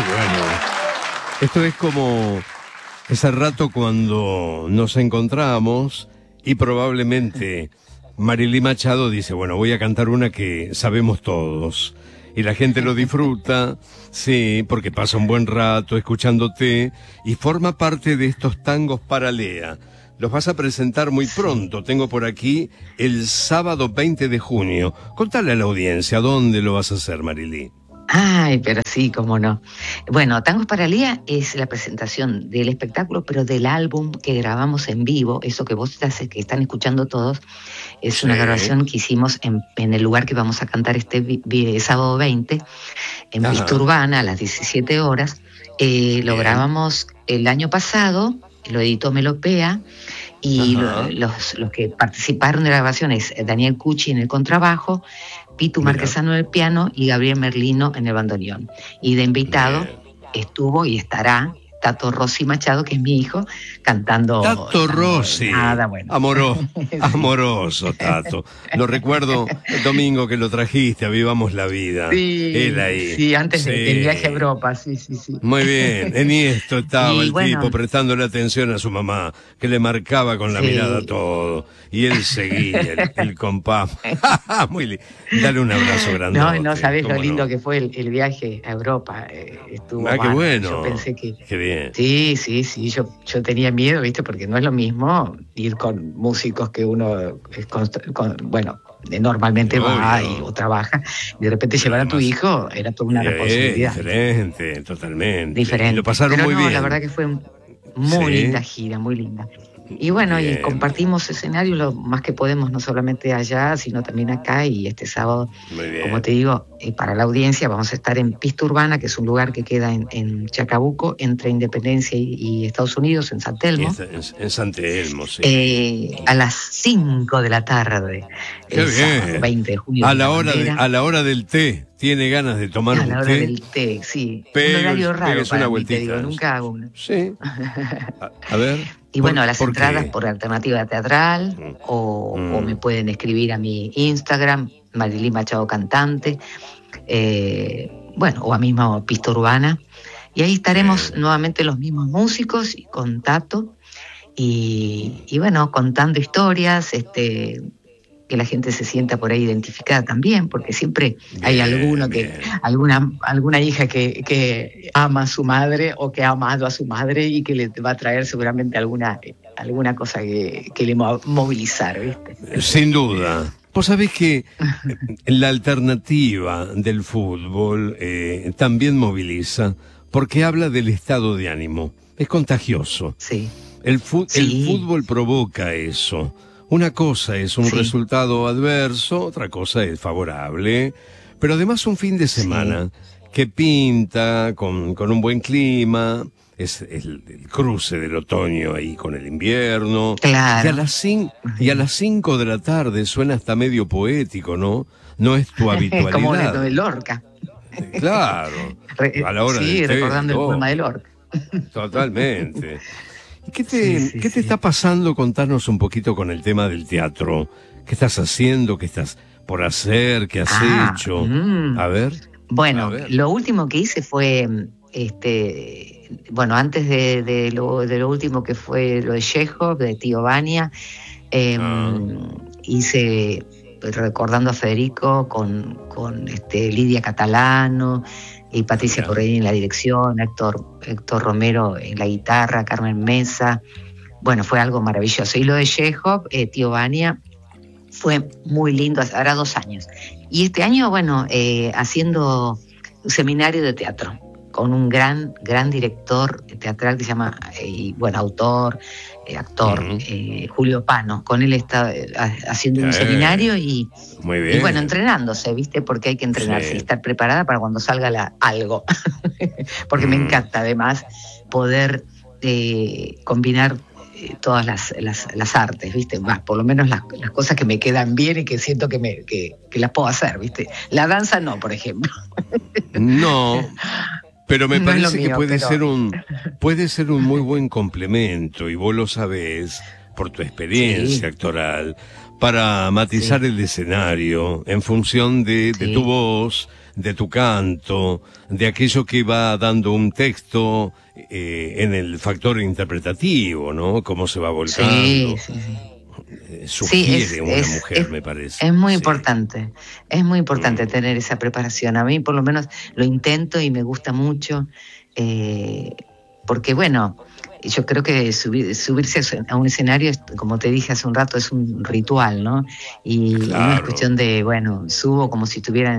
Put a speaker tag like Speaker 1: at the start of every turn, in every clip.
Speaker 1: bueno. Esto es como ese rato cuando nos encontramos y probablemente Marilí Machado dice, bueno, voy a cantar una que sabemos todos. Y la gente lo disfruta, sí, porque pasa un buen rato escuchándote y forma parte de estos tangos para Lea. Los vas a presentar muy pronto, tengo por aquí el sábado 20 de junio. Contale a la audiencia, ¿dónde lo vas a hacer, Marilí?
Speaker 2: Ay, pero sí, cómo no. Bueno, Tangos para Lía es la presentación del espectáculo, pero del álbum que grabamos en vivo, eso que que están escuchando todos, es una grabación que hicimos en el lugar que vamos a cantar este sábado 20, en Pista Urbana, a las 17 horas. Lo grabamos el año pasado, lo editó Melopea, y los que participaron de la grabación es Daniel Cucci en el contrabajo, Pitu Marquesano en el piano y Gabriel Merlino en el bandoneón. Y de invitado estuvo y estará Tato Rossi Machado, que es mi hijo, cantando.
Speaker 1: Tato Rossi,
Speaker 2: bueno.
Speaker 1: Amoroso Tato. Lo recuerdo el domingo que lo trajiste a Vivamos la Vida.
Speaker 2: Sí,
Speaker 1: él ahí.
Speaker 2: Sí, antes del viaje a Europa, sí.
Speaker 1: Muy bien, en esto estaba tipo prestándole atención a su mamá, que le marcaba con la mirada todo. Y él seguía, el compás. Muy lindo. Dale un abrazo grande.
Speaker 2: No sabés lo lindo que fue el viaje a Europa. Estuvo
Speaker 1: qué bueno.
Speaker 2: Yo pensé que...
Speaker 1: Qué bien.
Speaker 2: Sí, yo tenía miedo, ¿viste? Porque no es lo mismo ir con músicos que uno normalmente va o trabaja, y de repente llevar a tu hijo era toda una responsabilidad.
Speaker 1: Diferente, totalmente.
Speaker 2: Diferente.
Speaker 1: Y lo pasaron muy bien.
Speaker 2: La verdad que fue muy linda gira, muy linda. Y bueno, y compartimos escenario lo más que podemos, no solamente allá, sino también acá. Y este sábado, como te digo, para la audiencia vamos a estar en Pista Urbana, que es un lugar que queda en Chacabuco, entre Independencia y Estados Unidos, en San Telmo.
Speaker 1: En San Telmo, sí.
Speaker 2: A las 5 de la tarde, el sábado 20 de junio.
Speaker 1: A la hora del té. Tiene ganas de tomar un té.
Speaker 2: A la hora del té, sí. Un horario raro para mí, te digo, nunca hago uno.
Speaker 1: Sí. A ver.
Speaker 2: Y bueno, las entradas por Alternativa Teatral, o me pueden escribir a mi Instagram, Marilí Machado Cantante, o a misma Pista Urbana. Y ahí estaremos nuevamente los mismos músicos y con Tato. Y bueno, contando historias, que la gente se sienta por ahí identificada también, porque siempre hay alguna hija que ama a su madre o que ha amado a su madre y que le va a traer seguramente alguna cosa que le va a movilizar, ¿viste?
Speaker 1: Sin duda. Vos sabés que la alternativa del fútbol también moviliza, porque habla del estado de ánimo. Es contagioso.
Speaker 2: Sí.
Speaker 1: El fútbol provoca eso. Una cosa es un resultado adverso, otra cosa es favorable, pero además un fin de semana que pinta con un buen clima, es el cruce del otoño ahí con el invierno.
Speaker 2: Claro.
Speaker 1: Y a las 5 de la tarde suena hasta medio poético, ¿no? No es tu habitualidad.
Speaker 2: Como de Lorca.
Speaker 1: Claro. A la hora del té,
Speaker 2: recordando el poema de Lorca.
Speaker 1: Totalmente. ¿Qué te está pasando? Contarnos un poquito con el tema del teatro. ¿Qué estás haciendo? ¿Qué estás por hacer? ¿Qué has hecho? A ver.
Speaker 2: Bueno, lo último que hice fue, antes de lo último que fue lo de Chekhov, de Tío Vania, hice recordando a Federico con Lidia Catalano y Patricia Corredini en la dirección, Héctor Romero en la guitarra, Carmen Mesa. Bueno, fue algo maravilloso. Y lo de Chekhov, Tío Vania, fue muy lindo, hará 2 años. Y este año, haciendo un seminario de teatro con un gran director teatral que se llama, actor, Julio Pano. Con él está haciendo un seminario y entrenándose, ¿viste? Porque hay que entrenarse y estar preparada para cuando salga algo. Porque me encanta, además, poder combinar todas las artes, ¿viste? Por lo menos las cosas que me quedan bien y que siento que las puedo hacer, ¿viste? La danza no, por ejemplo.
Speaker 1: No. Pero me parece que puede ser un muy buen complemento, y vos lo sabés por tu experiencia actoral, para matizar
Speaker 2: Sí.
Speaker 1: el escenario en función de
Speaker 2: Sí.
Speaker 1: tu voz, de tu canto, de aquello que va dando un texto en el factor interpretativo, ¿no? Cómo se va
Speaker 2: Sí,
Speaker 1: volcando.
Speaker 2: sí, sí. Sí,
Speaker 1: Sugiere una mujer, me parece.
Speaker 2: es muy
Speaker 1: Sí.
Speaker 2: importante. Es muy importante
Speaker 1: Mm.
Speaker 2: tener esa preparación. A mí por lo menos lo intento y me gusta mucho, eh, porque bueno, yo creo que subirse a un escenario, como te dije hace un rato, es un ritual, ¿no? Y no es
Speaker 1: Claro.
Speaker 2: cuestión de, bueno, subo como si estuviera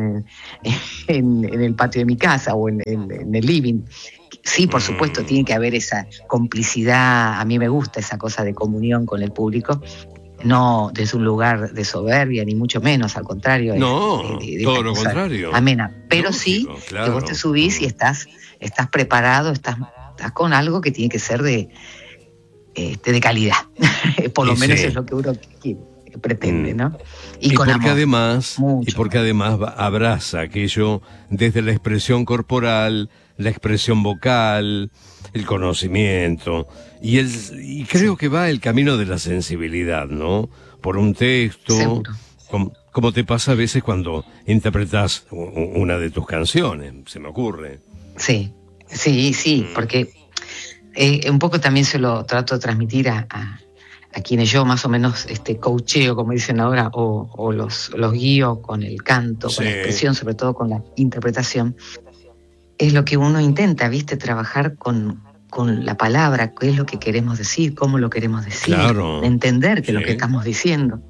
Speaker 2: en el patio de mi casa o en el living. Sí, por supuesto,
Speaker 1: Mm.
Speaker 2: tiene que haber esa complicidad. A mí me gusta esa cosa de comunión con el público, no desde un lugar de soberbia, ni mucho menos, al contrario, es
Speaker 1: No,
Speaker 2: de
Speaker 1: todo
Speaker 2: esta
Speaker 1: lo
Speaker 2: cosa
Speaker 1: contrario.
Speaker 2: amena. Pero sí
Speaker 1: Lógico,
Speaker 2: que vos te
Speaker 1: claro.
Speaker 2: subís y
Speaker 1: Mm.
Speaker 2: estás preparado, estás con algo que tiene que ser de calidad. Por lo
Speaker 1: Y
Speaker 2: menos es
Speaker 1: sí.
Speaker 2: lo que uno pretende,
Speaker 1: Mm.
Speaker 2: ¿no? Y con amor,
Speaker 1: Y
Speaker 2: mucho
Speaker 1: porque
Speaker 2: amor.
Speaker 1: además abraza aquello desde la expresión corporal, la expresión vocal, el conocimiento, y creo
Speaker 2: Sí,
Speaker 1: que va el camino de la sensibilidad, ¿no? Por un texto,
Speaker 2: seguro.
Speaker 1: como te pasa a veces cuando interpretas una de tus canciones, se me ocurre.
Speaker 2: Sí, sí, sí,
Speaker 1: Mm.
Speaker 2: porque un poco también se lo trato de transmitir a quienes yo más o menos coacheo, como dicen ahora, o los guío con el canto, con la
Speaker 1: Sí,
Speaker 2: expresión, sobre todo con la interpretación. Es lo que uno intenta, ¿viste? Trabajar con la palabra, qué es lo que queremos decir, cómo lo queremos decir,
Speaker 1: claro,
Speaker 2: entender que lo que
Speaker 1: sí,
Speaker 2: estamos diciendo.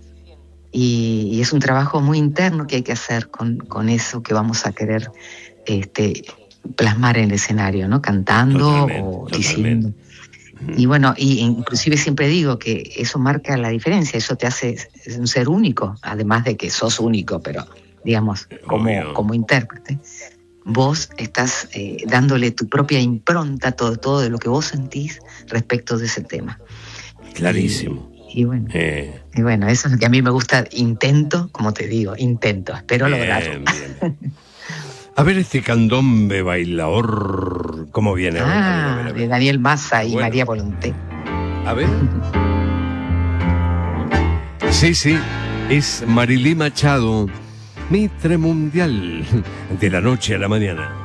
Speaker 2: Y es un trabajo muy interno que hay que hacer con eso que vamos a querer este, plasmar en el escenario, ¿no? Cantando
Speaker 1: totalmente,
Speaker 2: o
Speaker 1: totalmente.
Speaker 2: diciendo. Y bueno, y inclusive siempre digo que eso marca la diferencia, eso te hace un ser único, además de que sos único, pero digamos,
Speaker 1: Obvio,
Speaker 2: como intérprete, vos estás dándole tu propia impronta, todo de lo que vos sentís respecto de ese tema. Y,
Speaker 1: clarísimo.
Speaker 2: y bueno,
Speaker 1: Eh,
Speaker 2: y bueno, eso es lo que a mí me gusta, intento, como te digo, intento, espero lograrlo.
Speaker 1: bien, bien, bien. A ver este candombe bailador, ¿cómo viene? A ver, a ver, a ver, a
Speaker 2: De
Speaker 1: ver.
Speaker 2: Daniel Massa y
Speaker 1: Bueno,
Speaker 2: María Volonté.
Speaker 1: a ver. Sí, sí, es Marilí Machado, Mitre Mundial, de la noche a la mañana.